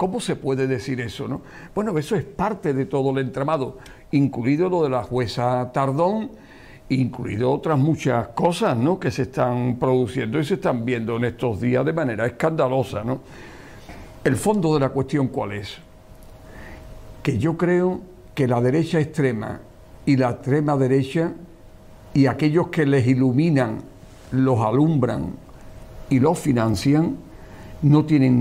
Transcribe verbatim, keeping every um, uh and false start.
¿Cómo se puede decir eso, no? Bueno, eso es parte de todo el entramado, incluido lo de la jueza Tardón, incluido otras muchas cosas, ¿no?, que se están produciendo y se están viendo en estos días de manera escandalosa, ¿no? El fondo de la cuestión, ¿cuál es? Que yo creo que la derecha extrema y la extrema derecha y aquellos que les iluminan, los alumbran y los financian, no tienen